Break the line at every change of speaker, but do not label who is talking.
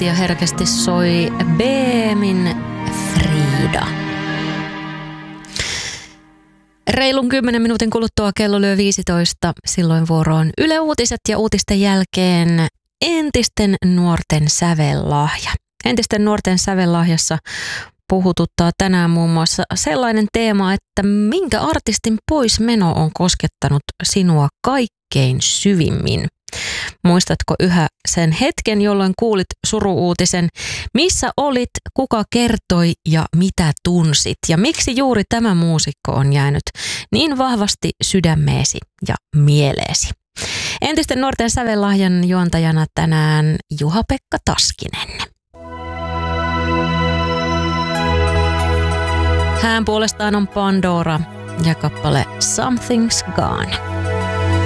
ja herkästi soi Beemin Frida. Reilun 10 minuutin kuluttua kello lyö 15. Silloin vuoroon Yle Uutiset ja uutisten jälkeen entisten nuorten sävellahja. Entisten nuorten sävellahjassa puhututtaa tänään muun muassa sellainen teema, että minkä artistin poismeno on koskettanut sinua kaikkein syvimmin. Muistatko yhä sen hetken, jolloin kuulit suru-uutisen? Missä olit, kuka kertoi ja mitä tunsit? Ja miksi juuri tämä muusikko on jäänyt niin vahvasti sydämeesi ja mieleesi? Entisten nuorten sävellahjan juontajana tänään Juha-Pekka Taskinen. Hän puolestaan on Pandora ja kappale Something's Gone.